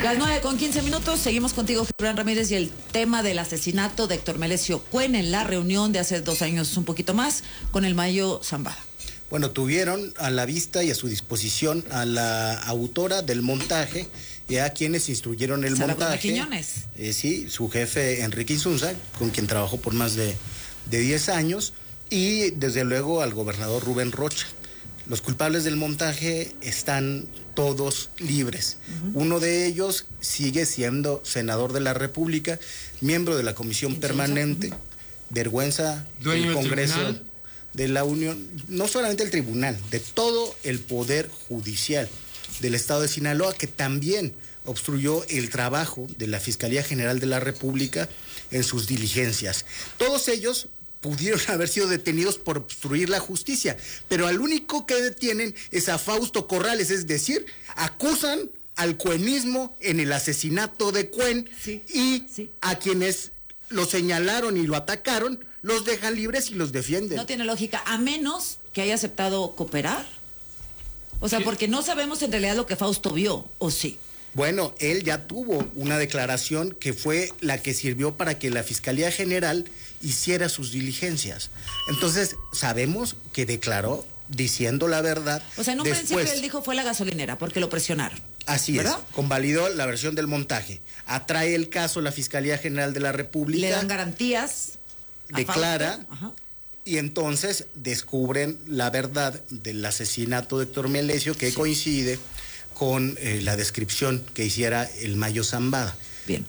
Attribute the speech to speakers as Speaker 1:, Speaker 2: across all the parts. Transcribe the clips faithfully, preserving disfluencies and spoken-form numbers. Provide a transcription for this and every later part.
Speaker 1: Las nueve con quince minutos, seguimos contigo, Gibran Ramírez, y el tema del asesinato de Héctor Melesio Cuen en la reunión de hace dos años, un poquito más, con el Mayo Zambada.
Speaker 2: Bueno, tuvieron a la vista y a su disposición a la autora del montaje y a quienes instruyeron el
Speaker 1: Sara
Speaker 2: montaje.
Speaker 1: Quiñones.
Speaker 2: Eh, sí, su jefe Enrique Insunza, con quien trabajó por más de, de diez años, y desde luego al gobernador Rubén Rocha. Los culpables del montaje están todos libres. Uh-huh. Uno de ellos sigue siendo senador de la República, miembro de la Comisión Permanente, uh-huh. vergüenza
Speaker 3: Dueño
Speaker 2: del Congreso
Speaker 3: tribunal.
Speaker 2: De la Unión, no solamente el tribunal, de todo el Poder Judicial del Estado de Sinaloa, que también obstruyó el trabajo de la Fiscalía General de la República en sus diligencias. Todos ellos pudieron haber sido detenidos por obstruir la justicia, pero al único que detienen es a Fausto Corrales, es decir, acusan al cuenismo en el asesinato de Cuen, sí, y sí. a quienes lo señalaron y lo atacaron, los dejan libres y los defienden.
Speaker 1: No tiene lógica, a menos que haya aceptado cooperar. O sea, sí. porque no sabemos en realidad lo que Fausto vio, ¿o sí?
Speaker 2: Bueno, él ya tuvo una declaración que fue la que sirvió para que la Fiscalía General hiciera sus diligencias. Entonces, sabemos que declaró diciendo la verdad.
Speaker 1: O sea, en un
Speaker 2: Después,
Speaker 1: principio él dijo fue la gasolinera, porque lo presionaron.
Speaker 2: Así ¿verdad? es, convalidó la versión del montaje. Atrae el caso la Fiscalía General de la República.
Speaker 1: Le dan garantías.
Speaker 2: Declara. Y entonces descubren la verdad del asesinato de Héctor Melesio, que sí. coincide con eh, la descripción que hiciera el Mayo Zambada.
Speaker 1: Bien.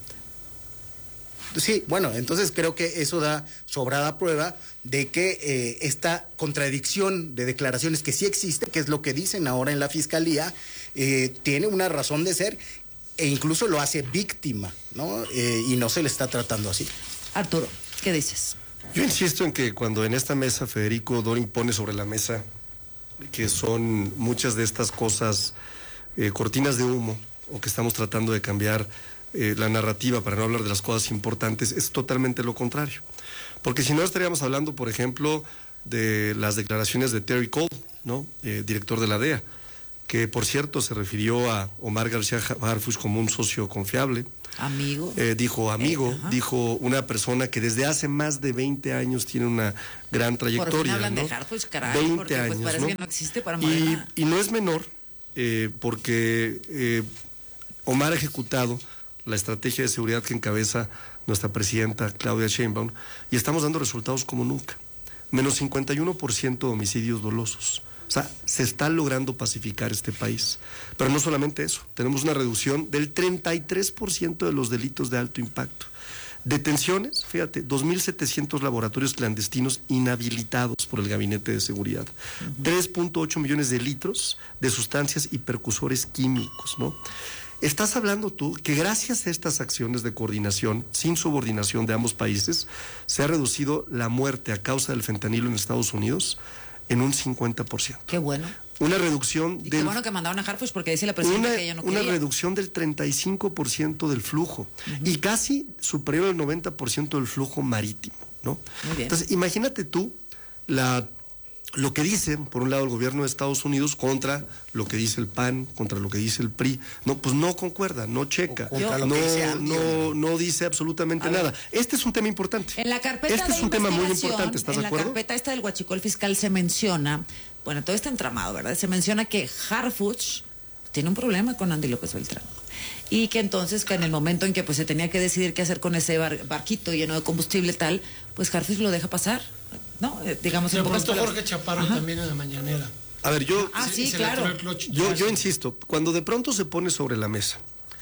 Speaker 2: Sí, bueno, entonces creo que eso da sobrada prueba de que eh, esta contradicción de declaraciones que sí existe, que es lo que dicen ahora en la Fiscalía, eh, tiene una razón de ser e incluso lo hace víctima, ¿no? Eh, y no se le está tratando así.
Speaker 1: Arturo, ¿qué dices?
Speaker 4: Yo insisto en que cuando en esta mesa Federico Dorin pone sobre la mesa que son muchas de estas cosas eh, cortinas de humo, o que estamos tratando de cambiar eh, la narrativa para no hablar de las cosas importantes, es totalmente lo contrario. Porque si no estaríamos hablando, por ejemplo, de las declaraciones de Terry Cole, ¿no? Eh, director de la D E A, que por cierto se refirió a Omar García Harfuch como un socio confiable.
Speaker 1: Amigo.
Speaker 4: Eh, dijo amigo,
Speaker 1: eh,
Speaker 4: dijo una persona que desde hace más de veinte años tiene una gran trayectoria.
Speaker 1: Por fin hablan
Speaker 4: ¿no?
Speaker 1: de Harfuch, caray,
Speaker 4: veinte
Speaker 1: porque
Speaker 4: años,
Speaker 1: pues parece
Speaker 4: ¿no?
Speaker 1: que no existe para Morena.
Speaker 4: Y, y no es menor, eh, porque eh, Omar ha ejecutado la estrategia de seguridad que encabeza nuestra presidenta Claudia Sheinbaum, y estamos dando resultados como nunca. Menos cincuenta y uno por ciento de homicidios dolosos. O sea, se está logrando pacificar este país. Pero no solamente eso, tenemos una reducción del treinta y tres por ciento de los delitos de alto impacto. Detenciones, fíjate, dos mil setecientos laboratorios clandestinos inhabilitados por el Gabinete de Seguridad. Uh-huh. tres punto ocho millones de litros de sustancias y precursores químicos, ¿no? Estás hablando tú que gracias a estas acciones de coordinación, sin subordinación de ambos países, se ha reducido la muerte a causa del fentanilo en Estados Unidos en un cincuenta por ciento.
Speaker 1: Qué bueno.
Speaker 4: Una reducción
Speaker 1: y
Speaker 4: del...
Speaker 1: qué bueno que mandaron a Harfuch porque dice la presidenta
Speaker 4: una,
Speaker 1: que ella no quería.
Speaker 4: Una reducción del treinta y cinco por ciento del flujo, uh-huh. y casi superior al noventa por ciento del flujo marítimo, ¿no?
Speaker 1: Muy bien.
Speaker 4: Entonces, imagínate tú la... lo que dice, por un lado, el gobierno de Estados Unidos contra lo que dice el P A N, contra lo que dice el P R I. No, pues no concuerda, no checa,
Speaker 2: Yo,
Speaker 4: no,
Speaker 2: dice
Speaker 4: no, no dice absolutamente nada. Este es un tema importante.
Speaker 1: En la carpeta
Speaker 4: este
Speaker 1: de
Speaker 4: es un tema muy importante, ¿estás
Speaker 1: de
Speaker 4: acuerdo?
Speaker 1: En la carpeta esta del huachicol fiscal se menciona, bueno, todo este entramado, ¿verdad? Se menciona que Harfuch tiene un problema con Andy López Beltrán. Y que entonces, que en el momento en que pues se tenía que decidir qué hacer con ese bar, barquito lleno de combustible tal, pues Harfuch lo deja pasar, ¿no? Eh, digamos,
Speaker 3: Le preguntó Jorge Chaparro Ajá. también en la mañanera.
Speaker 4: A ver, yo...
Speaker 1: Ah, sí,
Speaker 3: se,
Speaker 1: claro.
Speaker 3: Se
Speaker 4: yo, yo insisto, cuando de pronto se pone sobre la mesa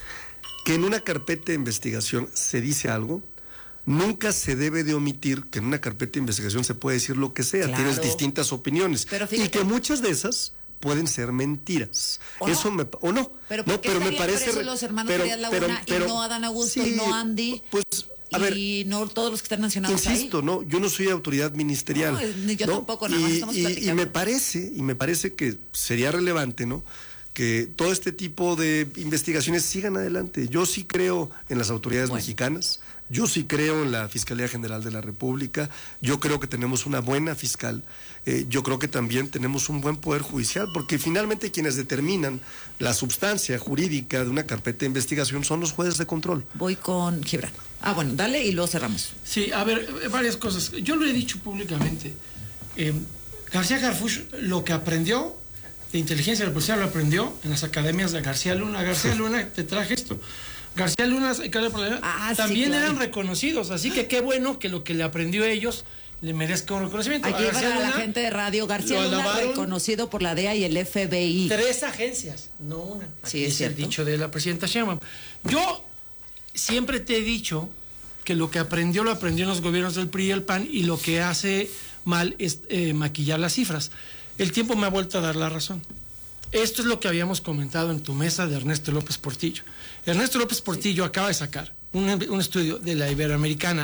Speaker 4: que en una carpeta de investigación se dice algo, nunca se debe de omitir que en una carpeta de investigación se puede decir lo que sea, claro. Tienes distintas opiniones.
Speaker 1: Pero fíjate,
Speaker 4: y que muchas de esas pueden ser mentiras.
Speaker 1: ¿O
Speaker 4: Eso
Speaker 1: no?
Speaker 4: me o no.
Speaker 1: Pero,
Speaker 4: no, pero me parece
Speaker 1: presos los hermanos
Speaker 4: pero,
Speaker 1: Díaz Laguna
Speaker 4: pero, pero,
Speaker 1: y no Adán Augusto
Speaker 4: sí,
Speaker 1: y no Andy.
Speaker 4: Pues a ver,
Speaker 1: y no todos los que están mencionados
Speaker 4: insisto,
Speaker 1: ahí.
Speaker 4: no, yo no soy autoridad ministerial.
Speaker 1: No, ni yo
Speaker 4: ¿no?
Speaker 1: tampoco, nada más
Speaker 4: y,
Speaker 1: estamos
Speaker 4: y,
Speaker 1: platicando.
Speaker 4: y me parece, y me parece que sería relevante, ¿no?, que todo este tipo de investigaciones sigan adelante. Yo sí creo en las autoridades bueno. mexicanas, Yo sí creo en la Fiscalía General de la República, yo creo que tenemos una buena fiscal, eh, yo creo que también tenemos un buen poder judicial, porque finalmente quienes determinan la sustancia jurídica de una carpeta de investigación son los jueces de control.
Speaker 1: Voy con Gibran. Ah, bueno, dale y luego cerramos.
Speaker 3: Sí, a ver, varias cosas. Yo lo he dicho públicamente. Eh, García Harfuch lo que aprendió de inteligencia de la policía lo aprendió en las academias de García Luna. García Luna, te traje esto. García Luna
Speaker 1: ah,
Speaker 3: también
Speaker 1: sí, claro.
Speaker 3: eran reconocidos, así que qué bueno que lo que le aprendió a ellos le merezca un reconocimiento.
Speaker 1: Aquí para Luna, la gente de radio, García Luna reconocido por la D E A y el F B I.
Speaker 3: Tres agencias, no una. Aquí
Speaker 1: sí, es,
Speaker 3: es el dicho de la presidenta Sheinbaum. Yo siempre te he dicho que lo que aprendió lo aprendió en los gobiernos del P R I y el P A N, y lo que hace mal es eh, maquillar las cifras. El tiempo me ha vuelto a dar la razón. Esto es lo que habíamos comentado en tu mesa de Ernesto López Portillo. Ernesto López Portillo acaba de sacar un, un estudio de la Iberoamericana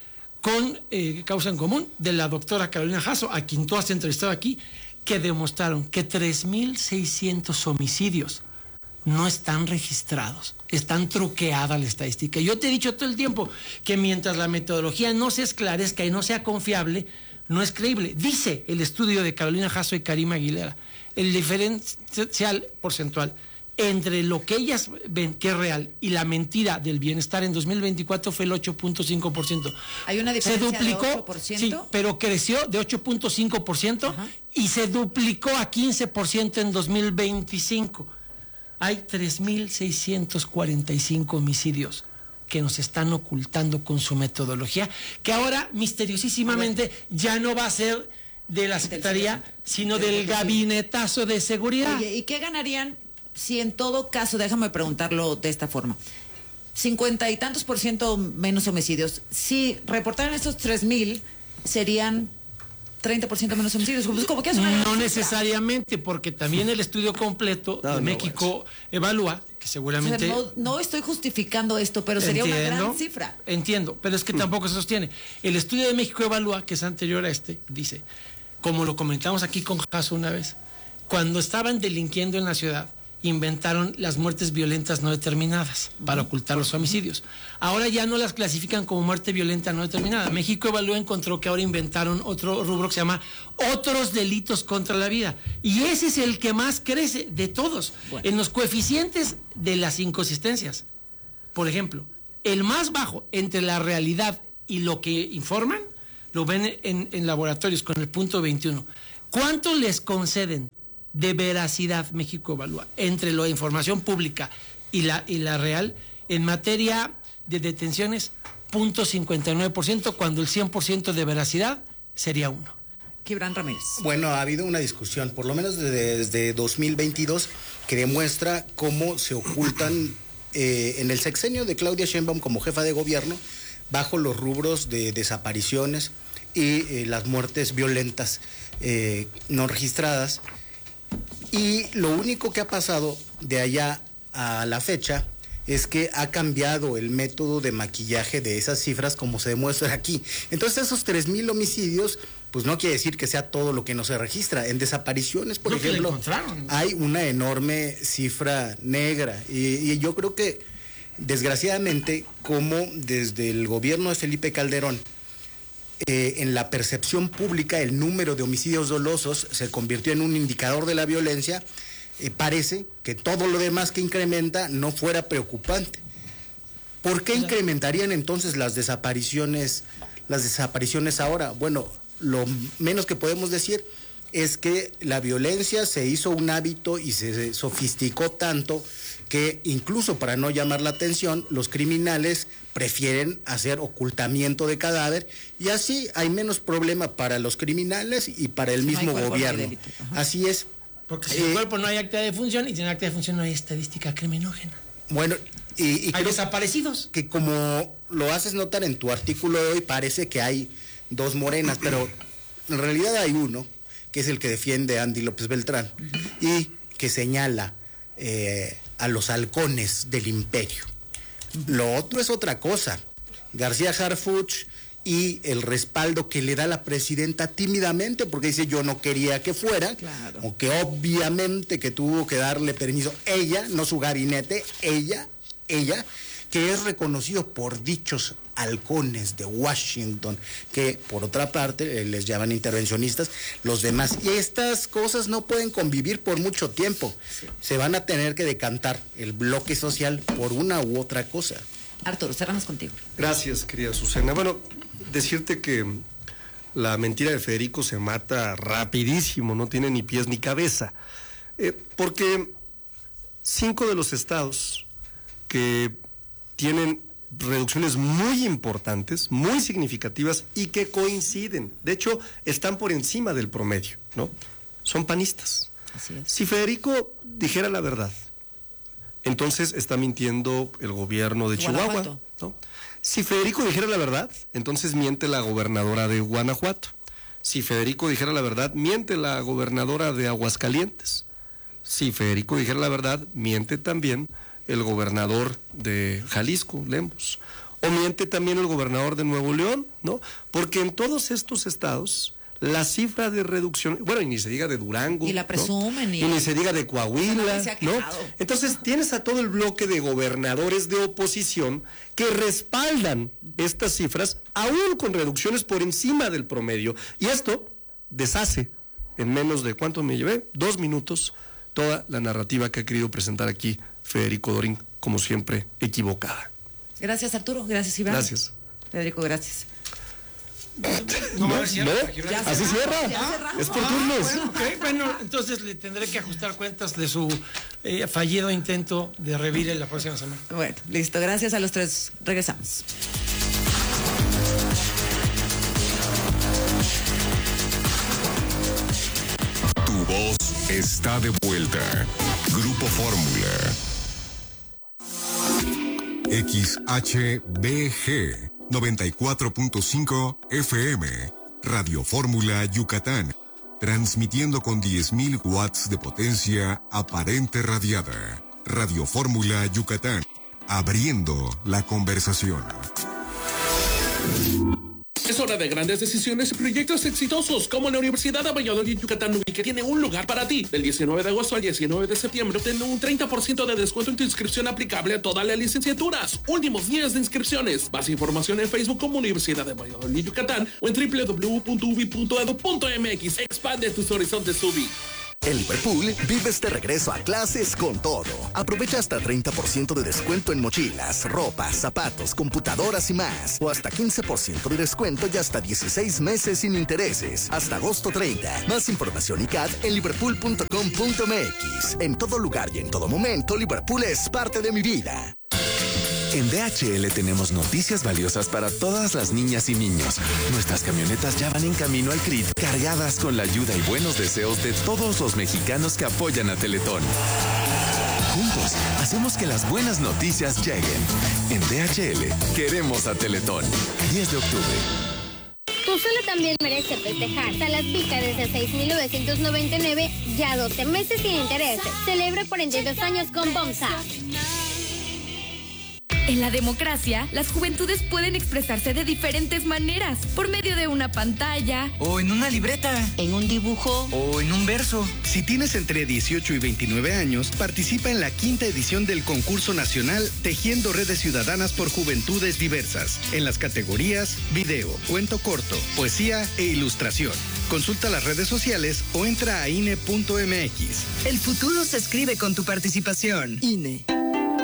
Speaker 3: con eh, causa en común de la doctora Carolina Jasso, a quien tú has entrevistado aquí, que demostraron que tres mil seiscientos homicidios no están registrados, están truqueada la estadística. Yo te he dicho todo el tiempo que mientras la metodología no se esclarezca y no sea confiable, no es creíble. Dice el estudio de Carolina Jasso y Karima Aguilera, el diferencial porcentual entre lo que ellas ven que es real y la mentira del bienestar en dos mil veinticuatro fue el ocho punto cinco por ciento.
Speaker 1: Hay una diferencia
Speaker 3: se duplicó,
Speaker 1: de ocho por ciento.
Speaker 3: Sí, pero creció de ocho punto cinco por ciento y se duplicó a quince por ciento en dos mil veinticinco. Hay tres mil seiscientos cuarenta y cinco homicidios que nos están ocultando con su metodología, que ahora misteriosísimamente ya no va a ser de la Secretaría, sino del gabinetazo de seguridad.
Speaker 1: Oye, ¿y qué ganarían si en todo caso, déjame preguntarlo de esta forma, cincuenta y tantos por ciento menos homicidios, si reportaran estos tres mil, serían treinta por ciento menos homicidios? Pues como que es una
Speaker 3: no necesariamente, porque también el estudio completo
Speaker 4: no,
Speaker 3: de
Speaker 4: no,
Speaker 3: México bueno. Evalúa, que seguramente...
Speaker 1: O sea, no, no estoy justificando esto, pero sería entiendo, una gran cifra.
Speaker 3: Entiendo, pero es que tampoco se sostiene. El estudio de México Evalúa, que es anterior a este, dice, como lo comentamos aquí con Jasso una vez, cuando estaban delinquiendo en la ciudad, inventaron las muertes violentas no determinadas para ocultar los homicidios. Ahora ya no las clasifican como muerte violenta no determinada. México Evalúa encontró que ahora inventaron otro rubro que se llama otros delitos contra la vida. Y ese es el que más crece de todos. Bueno. En los coeficientes de las inconsistencias. Por ejemplo, el más bajo entre la realidad y lo que informan, lo ven en, en laboratorios con el punto veintiuno. ¿Cuánto les conceden de veracidad México Evalúa entre la información pública y la, y la real en materia de detenciones? Punto cincuenta y nueve por ciento, cuando el cien por ciento de veracidad sería uno.
Speaker 1: Gibran Ramírez.
Speaker 2: Bueno, ha habido una discusión, por lo menos desde, desde dos mil veintidós, que demuestra cómo se ocultan eh, en el sexenio de Claudia Sheinbaum como jefa de gobierno, bajo los rubros de desapariciones y eh, las muertes violentas eh, no registradas. Y lo único que ha pasado de allá a la fecha es que ha cambiado el método de maquillaje de esas cifras, como se demuestra aquí. Entonces esos tres mil homicidios, pues no quiere decir que sea todo lo que no se registra. En desapariciones, por
Speaker 3: lo
Speaker 2: ejemplo, hay una enorme cifra negra. Y, y yo creo que, desgraciadamente, como desde el gobierno de Felipe Calderón, Eh, en la percepción pública el número de homicidios dolosos se convirtió en un indicador de la violencia, eh, parece que todo lo demás que incrementa no fuera preocupante. ¿Por qué incrementarían entonces las desapariciones, las desapariciones ahora? Bueno, lo menos que podemos decir es que la violencia se hizo un hábito y se sofisticó tanto que incluso para no llamar la atención, los criminales prefieren hacer ocultamiento de cadáver y así hay menos problema para los criminales y para el mismo no gobierno. No así es.
Speaker 3: Porque si eh, el cuerpo no hay acta de función y sin acta de función no hay estadística criminógena.
Speaker 2: Bueno, y, y
Speaker 3: hay desaparecidos.
Speaker 2: Que como lo haces notar en tu artículo de hoy, parece que hay dos morenas, pero en realidad hay uno, que es el que defiende a Andy López Beltrán, uh-huh. y que señala eh, a los halcones del imperio. Lo otro es otra cosa. García Harfuch y el respaldo que le da la presidenta tímidamente, porque dice yo no quería que fuera, claro. Aunque obviamente que tuvo que darle permiso ella, no su gabinete, ella, ella, que es reconocido por dichos halcones de Washington, que por otra parte eh, les llaman intervencionistas, los demás. Y estas cosas no pueden convivir por mucho tiempo. Se van a tener que decantar el bloque social por una u otra cosa.
Speaker 1: Arturo, cerramos contigo.
Speaker 4: Gracias, querida Susana. Bueno, decirte que la mentira de Federico se mata rapidísimo, no tiene ni pies ni cabeza. Eh, porque cinco de los estados que tienen reducciones muy importantes, muy significativas y que coinciden, de hecho, están por encima del promedio, ¿no? Son panistas.
Speaker 1: Así es.
Speaker 4: Si Federico dijera la verdad, entonces está mintiendo el gobierno de Chihuahua,
Speaker 1: Guanajuato.
Speaker 4: ¿no? Si Federico dijera la verdad, entonces miente la gobernadora de Guanajuato. Si Federico dijera la verdad, miente la gobernadora de Aguascalientes. Si Federico dijera la verdad, miente también el gobernador de Jalisco, Lemos. O miente también el gobernador de Nuevo León, ¿no? Porque en todos estos estados la cifra de reducción, bueno, y ni se diga de Durango,
Speaker 1: Y la presumen,
Speaker 4: ¿no?
Speaker 1: y-
Speaker 4: y ni se diga de Coahuila,
Speaker 1: Nadie se ha
Speaker 4: ¿no?
Speaker 1: quejado.
Speaker 4: Entonces tienes a todo el bloque de gobernadores de oposición que respaldan estas cifras, aún con reducciones por encima del promedio. Y esto deshace en menos de, ¿cuánto me llevé? Dos minutos, toda la narrativa que ha querido presentar aquí Federico Dorin, como siempre, equivocada.
Speaker 1: Gracias, Arturo. Gracias, Iván.
Speaker 4: Gracias.
Speaker 1: Federico, gracias.
Speaker 3: No,
Speaker 4: ¿No?
Speaker 3: a ver, cierra,
Speaker 4: ¿No?
Speaker 3: aquí,
Speaker 1: Ya
Speaker 4: Así
Speaker 1: cerramos,
Speaker 4: cierra.
Speaker 1: ya cerramos.
Speaker 4: Es por
Speaker 3: Ah,
Speaker 4: turnos.
Speaker 3: bueno, ok, bueno, entonces le tendré que ajustar cuentas de su eh, fallido intento de revire la próxima semana.
Speaker 1: Bueno, listo. Gracias a los tres. Regresamos.
Speaker 5: Tu voz está de vuelta. Grupo Fórmula. X H B G noventa y cuatro punto cinco F M. Radio Fórmula Yucatán. Transmitiendo con diez mil watts de potencia aparente radiada. Radio Fórmula Yucatán. Abriendo la conversación.
Speaker 6: Es hora de grandes decisiones y proyectos exitosos como la Universidad de Valladolid Yucatán U B I, que tiene un lugar para ti. Del diecinueve de agosto al diecinueve de septiembre obtén un treinta por ciento de descuento en tu inscripción aplicable a todas las licenciaturas. Últimos días de inscripciones. Más información en Facebook como Universidad de Valladolid Yucatán o en doble u doble u doble u punto u b i punto e d u punto m x. Expande tus horizontes U B I.
Speaker 7: En Liverpool, vive este regreso a clases con todo. Aprovecha hasta treinta por ciento de descuento en mochilas, ropa, zapatos, computadoras y más. O hasta quince por ciento de descuento y hasta dieciséis meses sin intereses. Hasta agosto treinta. Más información y C A D en liverpool punto com punto m x. En todo lugar y en todo momento, Liverpool es parte de mi vida.
Speaker 8: En D H L tenemos noticias valiosas para todas las niñas y niños. Nuestras camionetas ya van en camino al C R I T, cargadas con la ayuda y buenos deseos de todos los mexicanos que apoyan a Teletón. Juntos, hacemos que las buenas noticias lleguen. En D H L, queremos a Teletón. diez de octubre.
Speaker 9: Tu cena también merece festejar. Salas Pica desde seis mil novecientos noventa y nueve, ya doce meses sin intereses. Celebra cuarenta y dos años con Bomsa.
Speaker 10: En la democracia, las juventudes pueden expresarse de diferentes maneras, por medio de una pantalla,
Speaker 11: o en una libreta,
Speaker 10: en un dibujo,
Speaker 11: o en un verso.
Speaker 12: Si tienes entre dieciocho y veintinueve años, participa en la quinta edición del concurso nacional Tejiendo Redes Ciudadanas por Juventudes Diversas, en las categorías video, cuento corto, poesía e ilustración. Consulta las redes sociales o entra a I N E punto M X.
Speaker 11: El futuro se escribe con tu participación. I N E.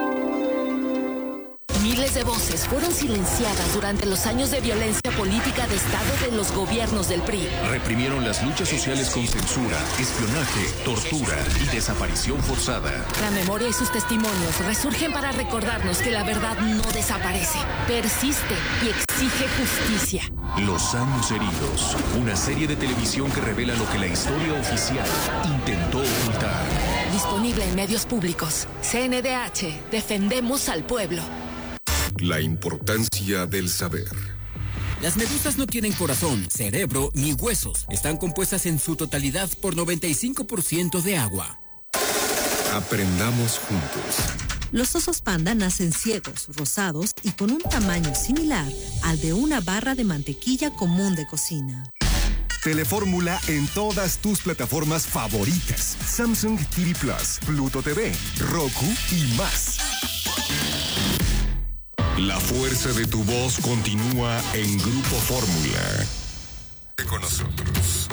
Speaker 10: Miles de voces fueron silenciadas durante los años de violencia política de Estado de los gobiernos del P R I.
Speaker 5: Reprimieron las luchas sociales con censura, espionaje, tortura y desaparición forzada.
Speaker 10: La memoria y sus testimonios resurgen para recordarnos que la verdad no desaparece, persiste y exige justicia.
Speaker 5: Los años heridos. Una serie de televisión que revela lo que la historia oficial intentó ocultar.
Speaker 10: Disponible en medios públicos. C N D H. Defendemos al pueblo.
Speaker 5: La importancia del saber.
Speaker 13: Las medusas no tienen corazón, cerebro ni huesos. Están compuestas en su totalidad por noventa y cinco por ciento de agua.
Speaker 5: Aprendamos juntos.
Speaker 14: Los osos panda nacen ciegos, rosados y con un tamaño similar al de una barra de mantequilla común de cocina.
Speaker 5: Telefórmula en todas tus plataformas favoritas. Samsung T V Plus, Pluto T V, Roku y más. La fuerza de tu voz continúa en Grupo Fórmula. Con nosotros.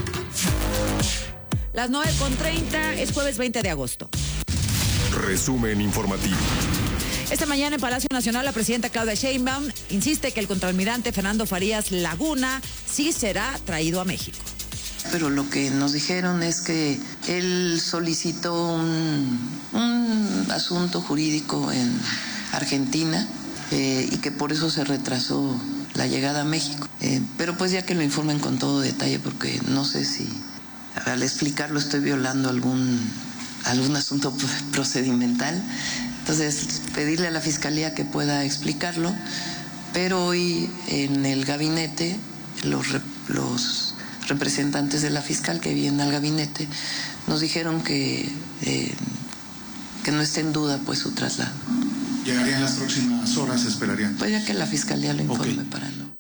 Speaker 1: Las nueve con treinta, es jueves veinte de agosto.
Speaker 5: Resumen informativo.
Speaker 1: Esta mañana en Palacio Nacional la presidenta Claudia Sheinbaum insiste que el contraalmirante Fernando Farías Laguna sí será traído a México.
Speaker 15: Pero lo que nos dijeron es que él solicitó un, un asunto jurídico en Argentina eh, y que por eso se retrasó la llegada a México. Eh, pero pues ya que lo informen con todo detalle, porque no sé si al explicarlo estoy violando algún, algún asunto procedimental. Entonces, pedirle a la Fiscalía que pueda explicarlo, pero hoy en el gabinete los, los representantes de la fiscal que vienen al gabinete nos dijeron que, eh, que no esté en duda pues su traslado.
Speaker 16: ¿Llegaría en las próximas horas, esperarían?
Speaker 15: Pues ya que la Fiscalía lo informe okay. para no.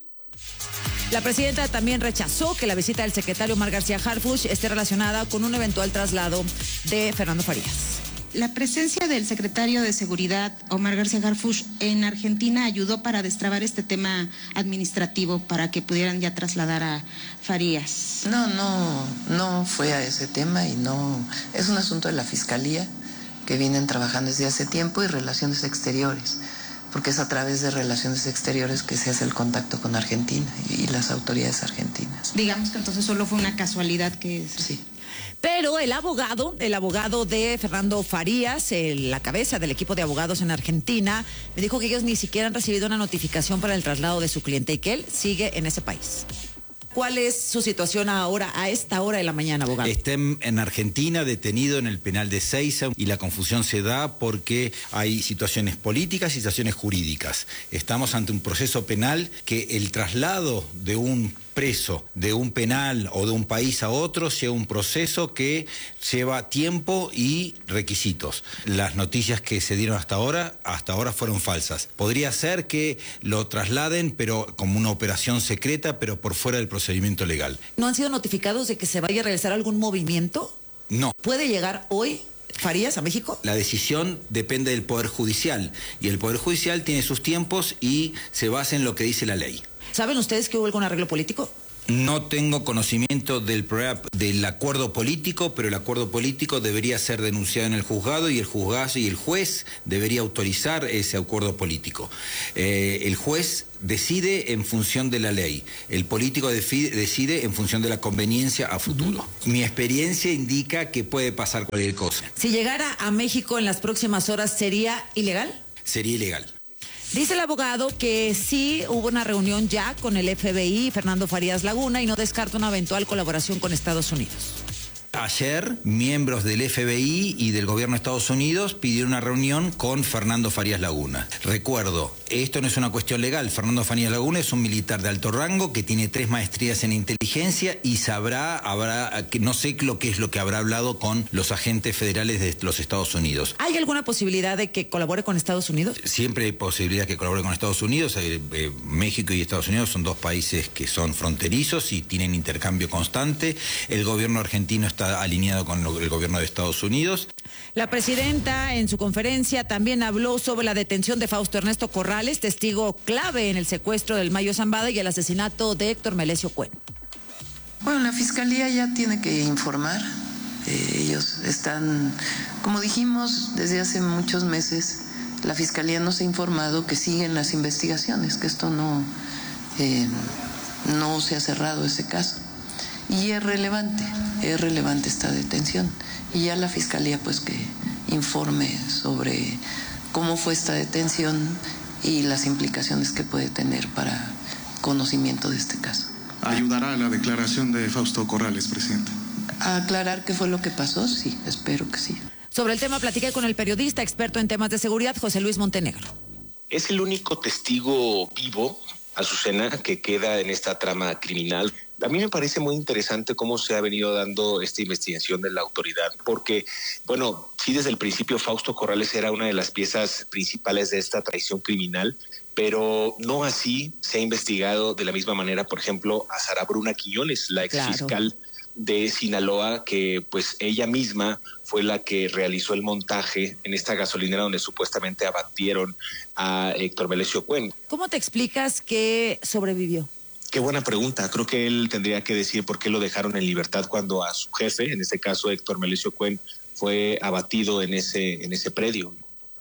Speaker 1: La presidenta también rechazó que la visita del secretario Omar García Harfuch esté relacionada con un eventual traslado de Fernando Farías.
Speaker 17: La presencia del secretario de Seguridad, Omar García Harfuch, en Argentina ayudó para destrabar este tema administrativo para que pudieran ya trasladar a Farías.
Speaker 15: No, no, no fue a ese tema y no, es un asunto de la Fiscalía que vienen trabajando desde hace tiempo y Relaciones Exteriores, porque es a través de Relaciones Exteriores que se hace el contacto con Argentina y las autoridades argentinas.
Speaker 17: Digamos que entonces solo fue una casualidad que...
Speaker 15: Sí.
Speaker 1: Pero el abogado, el abogado de Fernando Farías, el, la cabeza del equipo de abogados en Argentina, me dijo que ellos ni siquiera han recibido una notificación para el traslado de su cliente y que él sigue en ese país. ¿Cuál es su situación ahora, a esta hora de la mañana, abogado?
Speaker 18: Está en, en Argentina, detenido en el penal de Ezeiza, y la confusión se da porque hay situaciones políticas y situaciones jurídicas. Estamos ante un proceso penal que el traslado de un preso de un penal o de un país a otro sea un proceso que lleva tiempo y requisitos. Las noticias que se dieron hasta ahora, hasta ahora fueron falsas. Podría ser que lo trasladen, pero como una operación secreta, pero por fuera del procedimiento legal.
Speaker 1: ¿No han sido notificados de que se vaya a realizar algún movimiento?
Speaker 18: No.
Speaker 1: ¿Puede llegar hoy Farías a México?
Speaker 18: La decisión depende del Poder Judicial y el Poder Judicial tiene sus tiempos y se basa en lo que dice la ley.
Speaker 1: ¿Saben ustedes que hubo algún arreglo político?
Speaker 18: No tengo conocimiento del, del acuerdo político, pero el acuerdo político debería ser denunciado en el juzgado y el juzgado y el juez debería autorizar ese acuerdo político. Eh, el juez decide en función de la ley, el político decide en función de la conveniencia a futuro. Uh-huh. Mi experiencia indica que puede pasar cualquier cosa.
Speaker 1: Si llegara a México en las próximas horas, ¿sería ilegal?
Speaker 18: Sería ilegal.
Speaker 1: Dice el abogado que sí hubo una reunión ya con el F B I y Fernando Farías Laguna y no descarta una eventual colaboración con Estados Unidos.
Speaker 18: Ayer, miembros del F B I y del gobierno de Estados Unidos pidieron una reunión con Fernando Farías Laguna. Recuerdo, esto no es una cuestión legal. Fernando Farías Laguna es un militar de alto rango que tiene tres maestrías en inteligencia y sabrá, habrá, no sé lo que es lo que habrá hablado con los agentes federales de los Estados Unidos.
Speaker 1: ¿Hay alguna posibilidad de que colabore con Estados Unidos?
Speaker 18: Siempre hay posibilidad de que colabore con Estados Unidos. Eh, eh, México y Estados Unidos son dos países que son fronterizos y tienen intercambio constante. El gobierno argentino está Está alineado con el gobierno de Estados Unidos.
Speaker 1: La presidenta en su conferencia también habló sobre la detención de Fausto Ernesto Corrales, testigo clave en el secuestro del Mayo Zambada y el asesinato de Héctor Melesio Cuen.
Speaker 15: Bueno, la Fiscalía ya tiene que informar. Eh, ellos están, como dijimos desde hace muchos meses, la Fiscalía nos ha informado que siguen las investigaciones, que esto no, eh, no se ha cerrado ese caso. Y es relevante, es relevante esta detención. Y ya la Fiscalía pues que informe sobre cómo fue esta detención y las implicaciones que puede tener para conocimiento de este caso.
Speaker 16: ¿Ayudará a la declaración de Fausto Corrales, presidente?
Speaker 15: ¿A aclarar qué fue lo que pasó? Sí, espero que sí.
Speaker 1: Sobre el tema platiqué con el periodista experto en temas de seguridad, José Luis Montenegro.
Speaker 19: Es el único testigo vivo, Azucena, que queda en esta trama criminal. A mí me parece muy interesante cómo se ha venido dando esta investigación de la autoridad, porque, bueno, sí, desde el principio Fausto Corrales era una de las piezas principales de esta traición criminal, pero no así se ha investigado de la misma manera, por ejemplo, a Sara Bruna Quiñones, la exfiscal claro. de Sinaloa, que pues ella misma fue la que realizó el montaje en esta gasolinera donde supuestamente abatieron a Héctor Melesio Cuen.
Speaker 1: ¿Cómo te explicas que sobrevivió?
Speaker 19: Qué buena pregunta. Creo que él tendría que decir por qué lo dejaron en libertad cuando a su jefe, en este caso Héctor Melesio Cuen, fue abatido en ese, en ese predio.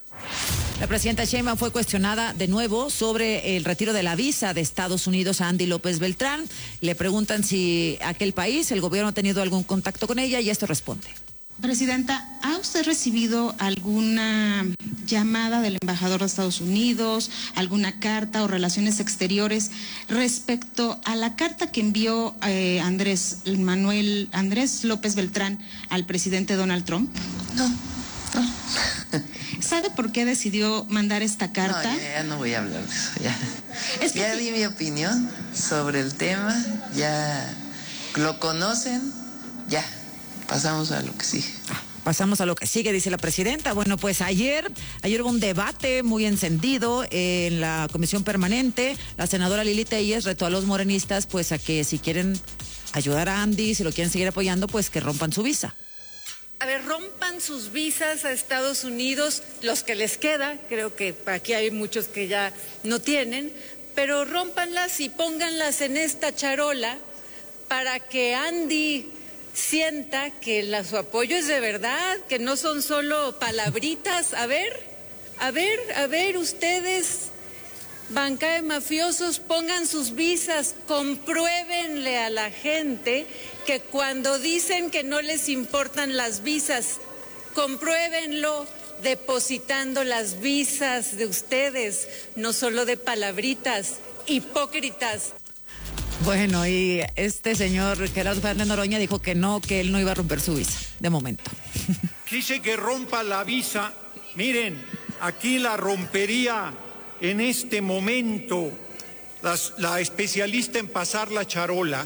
Speaker 1: La presidenta Sheinbaum fue cuestionada de nuevo sobre el retiro de la visa de Estados Unidos a Andy López Beltrán. Le preguntan si aquel país, el gobierno ha tenido algún contacto con ella y esto responde.
Speaker 17: Presidenta, ¿ha usted recibido alguna llamada del embajador de Estados Unidos, alguna carta o relaciones exteriores respecto a la carta que envió eh, Andrés Manuel Andrés López Beltrán al presidente Donald Trump?
Speaker 15: No, no.
Speaker 17: ¿Sabe por qué decidió mandar esta carta?
Speaker 15: No, ya, ya no voy a hablar de eso. Ya, es que ya di mi opinión sobre el tema, ya lo conocen, ya. Pasamos a lo que sigue.
Speaker 1: Pasamos a lo que sigue, dice la presidenta. Bueno, pues ayer, ayer hubo un debate muy encendido en la comisión permanente. La senadora Lili Telles retó a los morenistas, pues a que si quieren ayudar a Andy, si lo quieren seguir apoyando, pues que rompan su visa.
Speaker 20: A ver, rompan sus visas a Estados Unidos, los que les queda, creo que aquí hay muchos que ya no tienen, pero rómpanlas y pónganlas en esta charola para que Andy sienta que la, su apoyo es de verdad, que no son solo palabritas. A ver, a ver, a ver, ustedes, banca de mafiosos, pongan sus visas, compruébenle a la gente que cuando dicen que no les importan las visas, compruébenlo depositando las visas de ustedes, no solo de palabritas, hipócritas.
Speaker 1: Bueno, y este señor Gerardo Fernández Noroña dijo que no, que él no iba a romper su visa, de momento.
Speaker 21: Quise que rompa la visa. Miren, aquí la rompería en este momento las, la especialista en pasar la charola.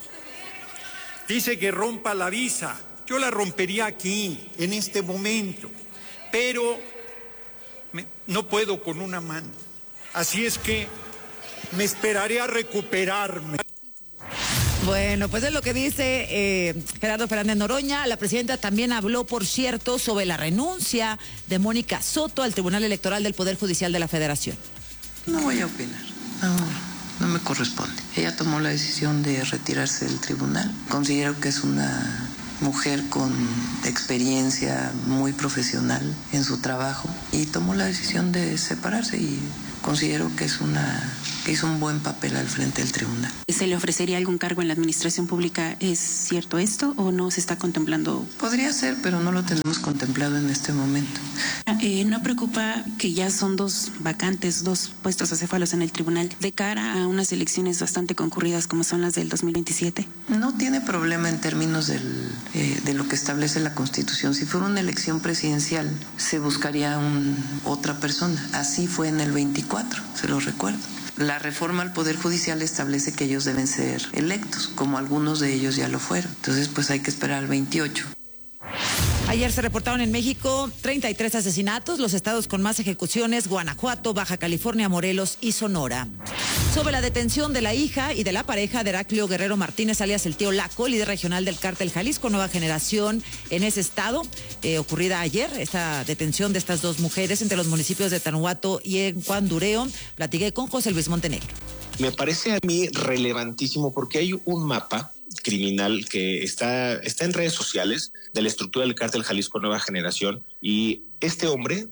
Speaker 21: Dice que rompa la visa. Yo la rompería aquí, en este momento. Pero me, no puedo con una mano. Así es que me esperaré a recuperarme.
Speaker 1: Bueno, pues es lo que dice eh, Gerardo Fernández Noroña. La presidenta también habló, por cierto, sobre la renuncia de Mónica Soto al Tribunal Electoral del Poder Judicial de la Federación.
Speaker 15: No voy a opinar, no, no me corresponde. Ella tomó la decisión de retirarse del tribunal. Considero que es una mujer con experiencia muy profesional en su trabajo y tomó la decisión de separarse y considero que es una que hizo un buen papel al frente del tribunal.
Speaker 22: ¿Se le ofrecería algún cargo en la administración pública? ¿Es cierto esto o no se está contemplando?
Speaker 15: Podría ser, pero no lo tenemos contemplado en este momento.
Speaker 22: Eh, ¿No preocupa que ya son dos vacantes, dos puestos acéfalos en el tribunal de cara a unas elecciones bastante concurridas como son las del dos mil veintisiete?
Speaker 15: No tiene problema en términos del, eh, de lo que establece la Constitución. Si fuera una elección presidencial, se buscaría un, otra persona. Así fue en el veinticuatro, se lo recuerdo. La reforma al Poder Judicial establece que ellos deben ser electos, como algunos de ellos ya lo fueron. Entonces, pues hay que esperar al veintiocho.
Speaker 1: Ayer se reportaron en México treinta y tres asesinatos, los estados con más ejecuciones, Guanajuato, Baja California, Morelos y Sonora. Sobre la detención de la hija y de la pareja de Heraclio Guerrero Martínez, alias el tío Laco, líder regional del cártel Jalisco Nueva Generación en ese estado, eh, ocurrida ayer, esta detención de estas dos mujeres entre los municipios de Tanuato y Encuandureo. Platiqué con José Luis Montenegro.
Speaker 19: Me parece a mí relevantísimo porque hay un mapa criminal que está, está en redes sociales de la estructura del cártel Jalisco Nueva Generación y este hombre,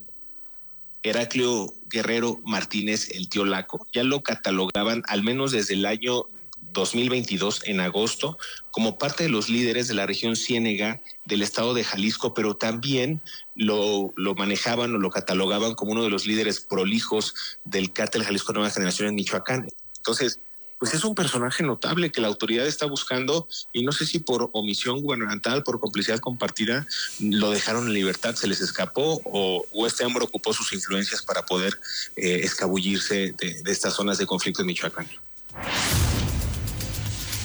Speaker 19: Heraclio Guerrero Martínez, el tío Laco, ya lo catalogaban al menos desde el año dos mil veintidós, en agosto, como parte de los líderes de la región Ciénega del estado de Jalisco, pero también lo, lo manejaban o lo catalogaban como uno de los líderes prolijos del cártel Jalisco Nueva Generación en Michoacán. Entonces, pues es un personaje notable que la autoridad está buscando y no sé si por omisión gubernamental, por complicidad compartida, lo dejaron en libertad, se les escapó o, o este hombre ocupó sus influencias para poder eh, escabullirse de, de estas zonas de conflicto en Michoacán.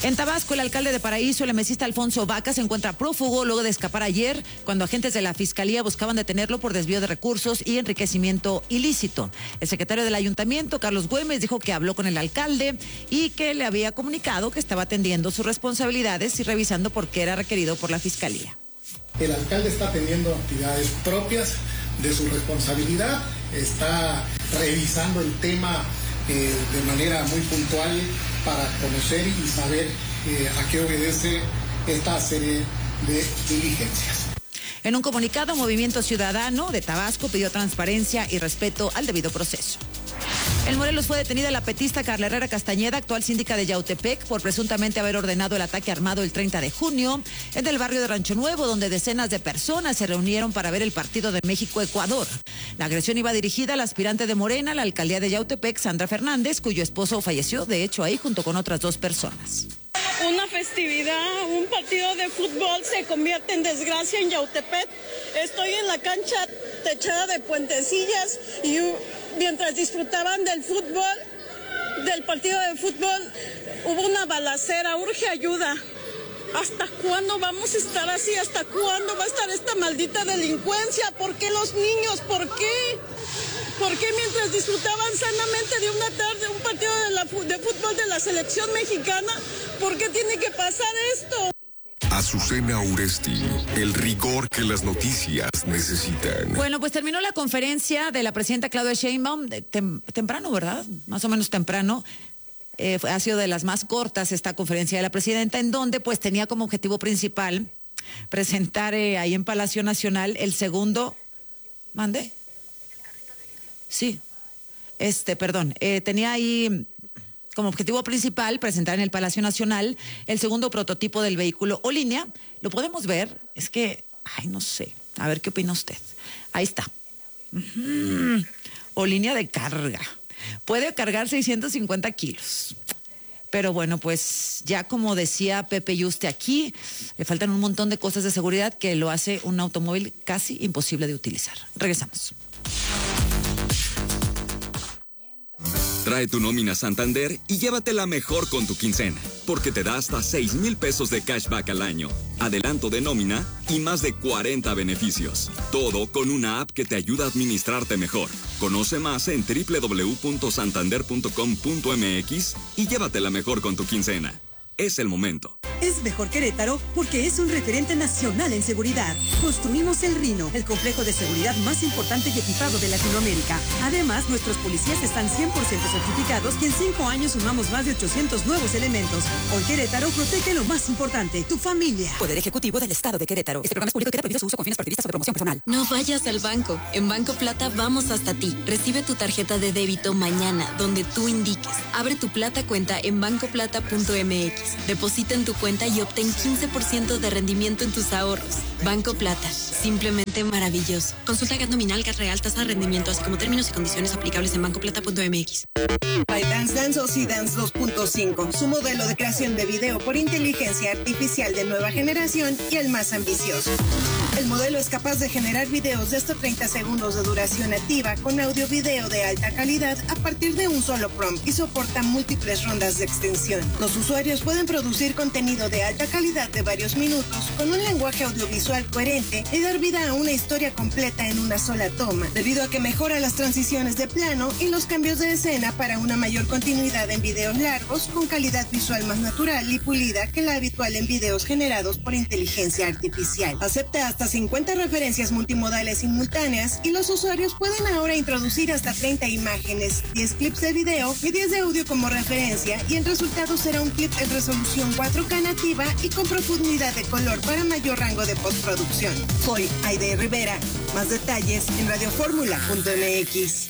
Speaker 1: En Tabasco, el alcalde de Paraíso, el emesista Alfonso Vaca, se encuentra prófugo luego de escapar ayer cuando agentes de la Fiscalía buscaban detenerlo por desvío de recursos y enriquecimiento ilícito. El secretario del ayuntamiento, Carlos Güemes, dijo que habló con el alcalde y que le había comunicado que estaba atendiendo sus responsabilidades y revisando por qué era requerido por la Fiscalía.
Speaker 2: El alcalde está atendiendo actividades propias de su responsabilidad, está revisando el tema eh, de manera muy puntual para conocer y saber eh, a qué obedece esta serie de diligencias.
Speaker 1: En un comunicado, Movimiento Ciudadano de Tabasco pidió transparencia y respeto al debido proceso. En Morelos fue detenida la petista Carla Herrera Castañeda, actual síndica de Yautepec, por presuntamente haber ordenado el ataque armado el treinta de junio en el barrio de Rancho Nuevo, donde decenas de personas se reunieron para ver el partido de México-Ecuador. La agresión iba dirigida al aspirante de Morena a la alcaldía de Yautepec, Sandra Fernández, cuyo esposo falleció, de hecho, ahí junto con otras dos personas.
Speaker 4: Una festividad, un partido de fútbol se convierte en desgracia en Yautepec. Estoy en la cancha techada de puentecillas y mientras disfrutaban del fútbol, del partido de fútbol, hubo una balacera. Urge ayuda. ¿Hasta cuándo vamos a estar así? ¿Hasta cuándo va a estar esta maldita delincuencia? ¿Por qué los niños? ¿Por qué? ¿Por qué mientras disfrutaban sanamente de una tarde un partido de, la, de fútbol de la selección mexicana? ¿Por qué tiene que pasar esto?
Speaker 5: Azucena Uresti, el rigor que las noticias necesitan.
Speaker 1: Bueno, pues terminó la conferencia de la presidenta Claudia Sheinbaum tem, temprano, ¿verdad? Más o menos temprano. Eh, ha sido de las más cortas esta conferencia de la presidenta, en donde pues tenía como objetivo principal presentar eh, ahí en Palacio Nacional el segundo... ¿Mande? Sí. Este, perdón. Eh, tenía ahí... como objetivo principal presentar en el Palacio Nacional el segundo prototipo del vehículo o línea. Lo podemos ver, es que, ay, no sé, a ver qué opina usted. Ahí está. Uh-huh. O línea de carga. Puede cargar seiscientos cincuenta kilos. Pero bueno, pues ya como decía Pepe Yuste aquí, le faltan un montón de cosas de seguridad que lo hace un automóvil casi imposible de utilizar. Regresamos.
Speaker 23: Trae tu nómina Santander y llévatela mejor con tu quincena, porque te da hasta seis mil pesos de cashback al año, adelanto de nómina y más de cuarenta beneficios. Todo con una app que te ayuda a administrarte mejor. Conoce más en doble u doble u doble u punto santander punto com punto m x y llévatela mejor con tu quincena. Es el momento.
Speaker 24: Es mejor Querétaro porque es un referente nacional en seguridad. Construimos el Rino, el complejo de seguridad más importante y equipado de Latinoamérica. Además, nuestros policías están cien por ciento certificados y en cinco años sumamos más de ochocientos nuevos elementos. Hoy Querétaro protege lo más importante, tu familia.
Speaker 25: Poder Ejecutivo del Estado de Querétaro. Este programa es público y queda prohibido su uso con fines partidistas o de promoción personal.
Speaker 26: No vayas al banco. En Banco Plata vamos hasta ti. Recibe tu tarjeta de débito mañana, donde tú indiques. Abre tu Plata cuenta en banco plata punto m x. Deposita en tu cuenta y obtén quince por ciento de rendimiento en tus ahorros. Banco Plata, simplemente maravilloso. Consulta G A T nominal, G A T real, tasa de rendimiento, así como términos y condiciones aplicables en banco plata punto m x.
Speaker 27: ByteDance Dance o C-Dance dos punto cinco, su modelo de creación de video por inteligencia artificial de nueva generación y el más ambicioso. El modelo es capaz de generar videos de hasta treinta segundos de duración activa con audio-video de alta calidad a partir de un solo prompt y soporta múltiples rondas de extensión. Los usuarios pueden producir contenido de alta calidad de varios minutos con un lenguaje audiovisual coherente y dar vida a una historia completa en una sola toma, debido a que mejora las transiciones de plano y los cambios de escena para una mayor continuidad en videos largos con calidad visual más natural y pulida que la habitual en videos generados por inteligencia artificial. Acepta hasta cincuenta referencias multimodales simultáneas y los usuarios pueden ahora introducir hasta treinta imágenes, diez clips de video y diez de audio como referencia, y el resultado será un clip en resolución cuatro K nativa y con profundidad de color para mayor rango de postproducción. Soy Aide Rivera. Más detalles en radio fórmula punto m x.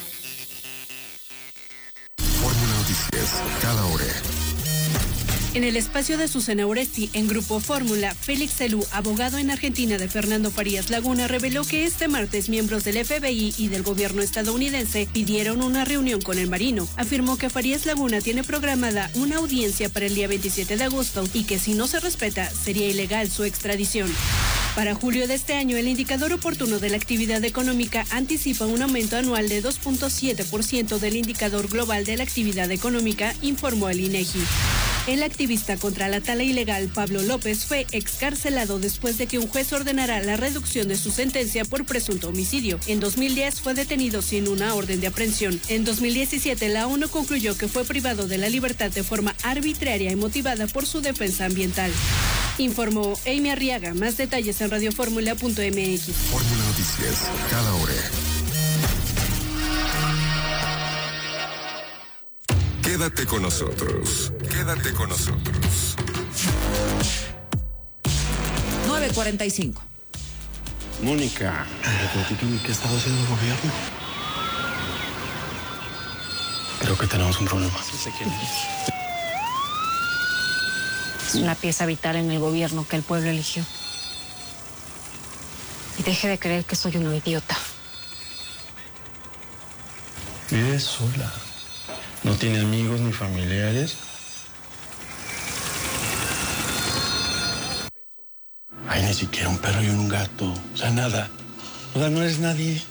Speaker 5: Fórmula Noticias, cada hora.
Speaker 28: En el espacio de Azucena Uresti, en Grupo Fórmula, Félix Celú, abogado en Argentina de Fernando Farías Laguna, reveló que este martes miembros del F B I y del gobierno estadounidense pidieron una reunión con el marino. Afirmó que Farías Laguna tiene programada una audiencia para el día veintisiete de agosto y que si no se respeta, sería ilegal su extradición. Para julio de este año, el indicador oportuno de la actividad económica anticipa un aumento anual de dos punto siete por ciento del indicador global de la actividad económica, informó el INEGI. El activista contra la tala ilegal Pablo López fue excarcelado después de que un juez ordenara la reducción de su sentencia por presunto homicidio. En dos mil diez fue detenido sin una orden de aprehensión. En dos mil diecisiete la ONU concluyó que fue privado de la libertad de forma arbitraria y motivada por su defensa ambiental. Informó Amy Arriaga. Más detalles en radioformula punto m x.
Speaker 5: Fórmula Noticias, cada hora. Quédate con nosotros. Quédate con nosotros.
Speaker 1: nueve cuarenta y cinco.
Speaker 3: Mónica, platícame qué estaba haciendo el gobierno. Creo que tenemos un problema. Sí sé quién es.
Speaker 6: Es una pieza vital en el gobierno que el pueblo eligió. Y deje de creer que soy una idiota.
Speaker 3: Vive sola. No tiene amigos ni familiares. Hay ni siquiera un perro y un gato. O sea, nada. O sea, no eres nadie.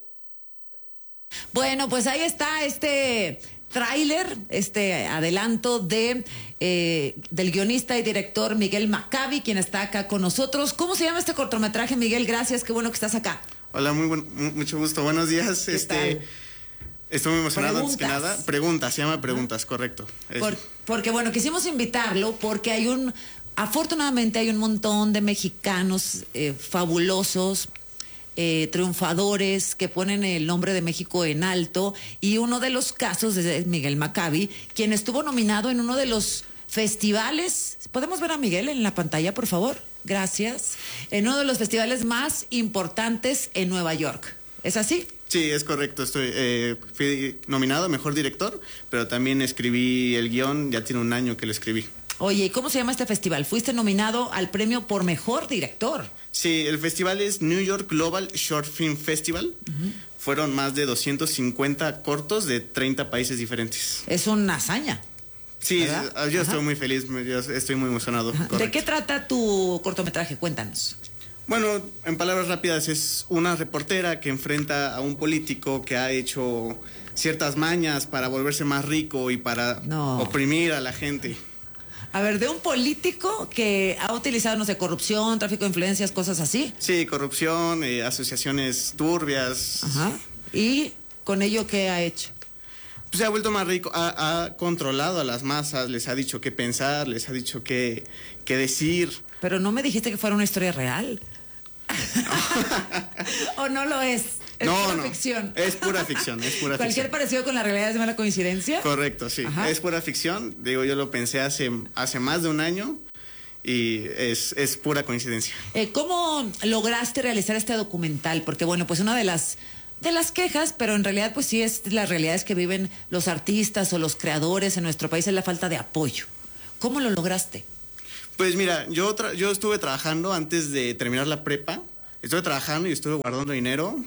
Speaker 1: Bueno, pues ahí está este tráiler, este adelanto de eh, del guionista y director Miguel Maccabi, quien está acá con nosotros. ¿Cómo se llama este cortometraje, Miguel? Gracias, qué bueno que estás acá.
Speaker 7: Hola, muy buen, mucho gusto. Buenos días.
Speaker 1: ¿Qué
Speaker 7: este
Speaker 1: tal?
Speaker 7: Estoy muy emocionado.
Speaker 1: Preguntas.
Speaker 7: Antes que nada. Preguntas, se llama Preguntas, correcto.
Speaker 1: Por, porque bueno, quisimos invitarlo porque hay un, afortunadamente hay un montón de mexicanos eh, fabulosos, eh, triunfadores, que ponen el nombre de México en alto, y uno de los casos es Miguel Maccabi, quien estuvo nominado en uno de los festivales. ¿Podemos ver a Miguel en la pantalla, por favor? Gracias. En uno de los festivales más importantes en Nueva York. ¿Es así?
Speaker 7: Sí, es correcto. Estoy eh, fui nominado a Mejor Director, pero también escribí el guión, ya tiene un año que lo escribí.
Speaker 1: Oye, ¿y cómo se llama este festival? Fuiste nominado al premio por Mejor Director.
Speaker 7: Sí, el festival es New York Global Short Film Festival. Uh-huh. Fueron más de doscientos cincuenta cortos de treinta países diferentes.
Speaker 1: Es una hazaña.
Speaker 7: Sí,
Speaker 1: ¿verdad?
Speaker 7: Yo
Speaker 1: Ajá.
Speaker 7: estoy muy feliz, yo estoy muy emocionado.
Speaker 1: ¿De qué trata tu cortometraje? Cuéntanos.
Speaker 7: Bueno, en palabras rápidas, es una reportera que enfrenta a un político que ha hecho ciertas mañas para volverse más rico y para no. oprimir a la gente.
Speaker 1: A ver, de un político que ha utilizado, no sé, corrupción, tráfico de influencias, cosas así.
Speaker 7: Sí, corrupción, eh, asociaciones turbias.
Speaker 1: Ajá. ¿Y con ello qué ha hecho?
Speaker 7: Pues se ha vuelto más rico, ha, ha controlado a las masas, les ha dicho qué pensar, les ha dicho qué, qué decir.
Speaker 1: Pero no me dijiste que fuera una historia real. ¿O no lo es? Es
Speaker 7: no,
Speaker 1: pura
Speaker 7: no.
Speaker 1: ficción.
Speaker 7: Es pura ficción, es pura
Speaker 1: ¿Cualquier
Speaker 7: ficción.
Speaker 1: parecido con la realidad es mala coincidencia?
Speaker 7: Correcto, sí. Ajá. Es pura ficción. Digo, yo lo pensé hace, hace más de un año y es, es pura coincidencia.
Speaker 1: Eh, ¿Cómo lograste realizar este documental? Porque, bueno, pues una de las de las quejas, pero en realidad pues sí es las realidades que viven los artistas o los creadores en nuestro país, es la falta de apoyo. ¿Cómo lo lograste?
Speaker 7: Pues mira, yo, tra- yo estuve trabajando antes de terminar la prepa, estuve trabajando y estuve guardando dinero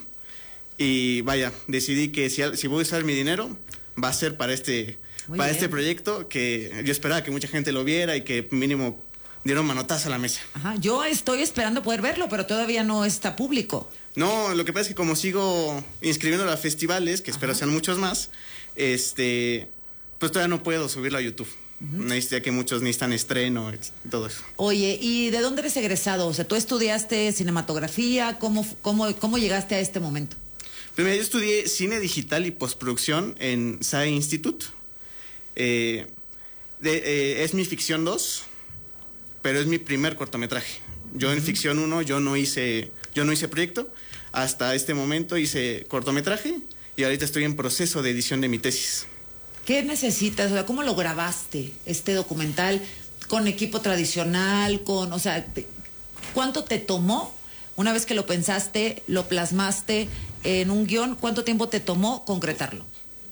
Speaker 7: y vaya, decidí que si, si voy a usar mi dinero va a ser para este, para este proyecto que yo esperaba que mucha gente lo viera y que mínimo diera un manotazo a la mesa.
Speaker 1: Ajá, yo estoy esperando poder verlo, pero todavía no está público.
Speaker 7: No, lo que pasa es que como sigo inscribiendo a festivales, que espero Ajá. sean muchos más, este, pues todavía no puedo subirlo a YouTube. Uh-huh. Necesita que muchos necesitan estreno y todo eso.
Speaker 1: Oye, ¿y de dónde eres egresado? O sea, ¿tú estudiaste cinematografía? ¿Cómo, cómo, cómo llegaste a este momento?
Speaker 7: Primero, yo estudié cine digital y postproducción en S A E Institute. Eh, de, eh, es mi ficción dos, pero es mi primer cortometraje. Yo uh-huh. en ficción uno, yo no hice, yo no hice proyecto. Hasta este momento hice cortometraje y ahorita estoy en proceso de edición de mi tesis.
Speaker 1: ¿Qué necesitas? O sea, ¿cómo lo grabaste este documental? ¿Con equipo tradicional? Con, o sea, ¿cuánto te tomó una vez que lo pensaste, lo plasmaste en un guión? ¿Cuánto tiempo te tomó concretarlo?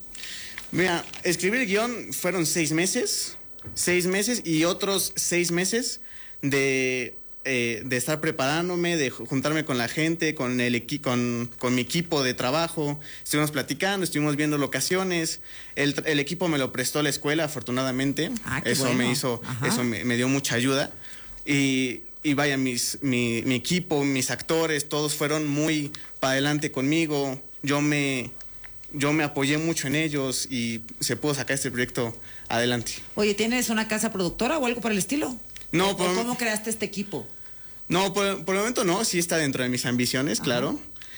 Speaker 7: Mira, escribir el guión fueron seis meses, seis meses y otros seis meses de, eh, de estar preparándome, de juntarme con la gente, con, el equi- con, con mi equipo de trabajo. Estuvimos platicando, estuvimos viendo locaciones. El, el equipo me lo prestó la escuela, afortunadamente.
Speaker 1: Ah, qué
Speaker 7: eso
Speaker 1: bueno.
Speaker 7: me hizo,
Speaker 1: Ajá.
Speaker 7: eso me, me dio mucha ayuda. Y, y vaya, mis, mi, mi equipo, mis actores, todos fueron muy para adelante conmigo. Yo me... yo me apoyé mucho en ellos y se pudo sacar este proyecto adelante.
Speaker 1: Oye, ¿tienes una casa productora o algo por el estilo?
Speaker 7: No,
Speaker 1: ¿O
Speaker 7: por,
Speaker 1: ¿Cómo creaste este equipo?
Speaker 7: No, por, por el momento no, sí está dentro de mis ambiciones,
Speaker 1: Ajá.
Speaker 7: claro,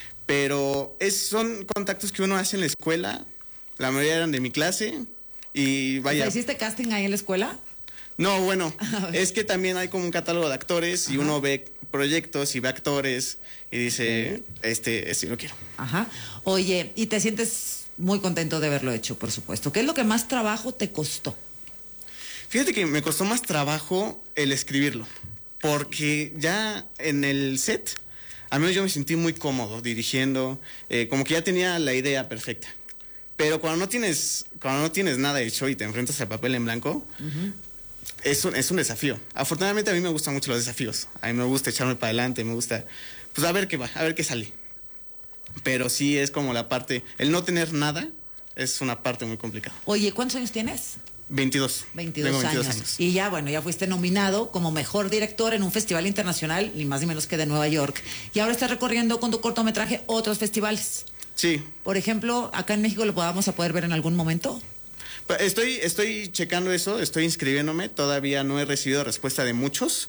Speaker 7: pero es, son contactos que uno hace en la escuela, la mayoría eran de mi clase y vaya...
Speaker 1: O sea, ¿hiciste casting ahí en la escuela?
Speaker 7: No, bueno, es que también hay como un catálogo de actores y Ajá. uno ve proyectos y ve actores y dice, sí. este, este lo quiero.
Speaker 1: Ajá. Oye, y te sientes muy contento de haberlo hecho, por supuesto. ¿Qué es lo que más trabajo te costó?
Speaker 7: Fíjate que me costó más trabajo el escribirlo, porque ya en el set, al menos yo me sentí muy cómodo dirigiendo, eh, como que ya tenía la idea perfecta. Pero cuando no tienes, cuando no tienes nada hecho y te enfrentas al papel en blanco, uh-huh. es, un, es un desafío. Afortunadamente a mí me gustan mucho los desafíos. A mí me gusta echarme para adelante, me gusta, pues a ver qué va, a ver qué sale. Pero sí es como la parte, el no tener nada es una parte muy complicada.
Speaker 1: Oye, ¿cuántos años tienes?
Speaker 7: veintidós.
Speaker 1: veintidós, veintidós años. años. Y ya, bueno, ya fuiste nominado como mejor director en un festival internacional, ni más ni menos que de Nueva York. Y ahora estás recorriendo con tu cortometraje otros festivales.
Speaker 7: Sí.
Speaker 1: Por ejemplo, acá en México lo vamos a poder ver en algún momento.
Speaker 7: Estoy, estoy checando eso, estoy inscribiéndome. Todavía no he recibido respuesta de muchos,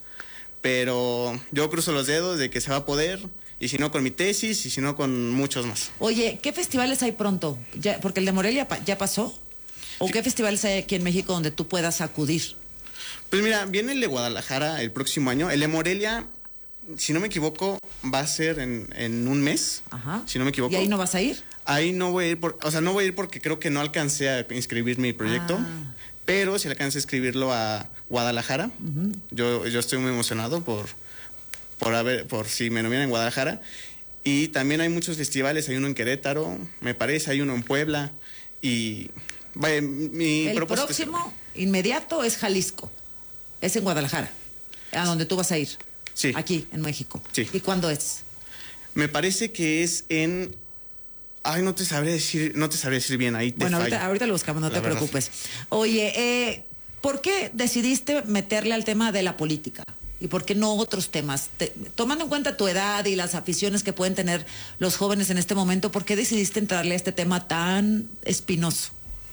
Speaker 7: pero yo cruzo los dedos de que se va a poder. Y si no, con mi tesis, y si no, con muchos más.
Speaker 1: Oye, ¿qué festivales hay pronto? Ya, porque el de Morelia ya pasó. ¿O qué festivales hay aquí en México donde tú puedas acudir?
Speaker 7: Pues mira, viene el de Guadalajara el próximo año. El de Morelia, si no me equivoco, va a ser en, en un mes.
Speaker 1: Ajá.
Speaker 7: Si no me equivoco.
Speaker 1: ¿Y ahí no vas a ir?
Speaker 7: Ahí no voy a ir, por, o sea, no voy a ir porque creo que no alcancé a inscribir mi proyecto. Ah. Pero si alcancé a escribirlo a Guadalajara. Uh-huh. Yo, yo estoy muy emocionado por, por, haber, por si me nominan en Guadalajara. Y también hay muchos festivales. Hay uno en Querétaro, me parece, hay uno en Puebla. Y... Vaya, mi
Speaker 1: el próximo es... inmediato es Jalisco, es en Guadalajara, a donde tú vas a ir.
Speaker 7: Sí.
Speaker 1: Aquí, en México.
Speaker 7: Sí.
Speaker 1: ¿Y cuándo es?
Speaker 7: Me parece que es en... Ay, no te sabré decir, no te sabré decir bien, ahí te
Speaker 1: Bueno,
Speaker 7: fallo.
Speaker 1: ahorita, ahorita lo buscamos, no
Speaker 7: La
Speaker 1: te
Speaker 7: verdad.
Speaker 1: preocupes. Oye, eh, ¿por qué decidiste meterle al tema de la política? ¿Y por qué no otros temas? Te, tomando en cuenta tu edad y las aficiones que pueden tener los jóvenes en este momento, ¿por qué decidiste entrarle a este tema tan espinoso?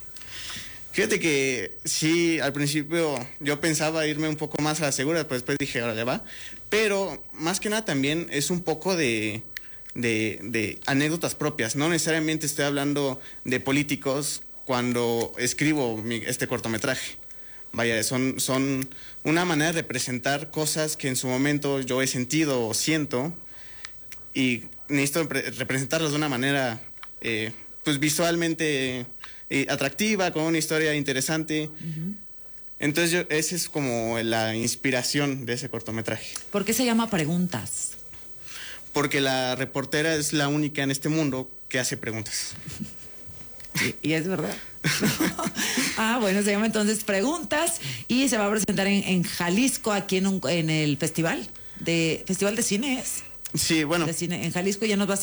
Speaker 7: Fíjate que sí, al principio yo pensaba irme un poco más a la segura, pero después dije, órale, va. Pero más que nada también es un poco de, de, de anécdotas propias. No necesariamente estoy hablando de políticos cuando escribo mi, este cortometraje. Vaya, son, son una manera de presentar cosas que en su momento yo he sentido o siento y necesito representarlas de una manera eh, pues visualmente... atractiva, con una historia interesante. Uh-huh. Entonces yo, esa es como la inspiración de ese cortometraje.
Speaker 1: ¿Por qué se llama Preguntas?
Speaker 7: Porque la reportera es la única en este mundo que hace preguntas.
Speaker 1: Y, y es verdad. Ah, bueno, se llama entonces Preguntas y se va a presentar en, en Jalisco, aquí en, un, en el festival de Festival de Cine, ¿es?
Speaker 7: Sí, bueno.
Speaker 1: De cine en Jalisco. Ya nos vas